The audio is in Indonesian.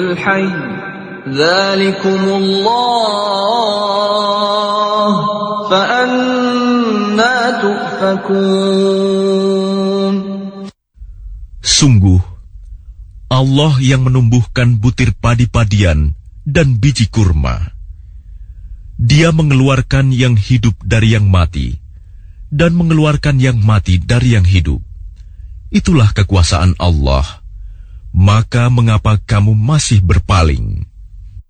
الحي ذلكم الله فأنى تؤفكون. Sungguh, Allah yang menumbuhkan butir padi-padian dan biji kurma. Dia mengeluarkan yang hidup dari yang mati, dan mengeluarkan yang mati dari yang hidup. Itulah kekuasaan Allah. Maka mengapa kamu masih berpaling?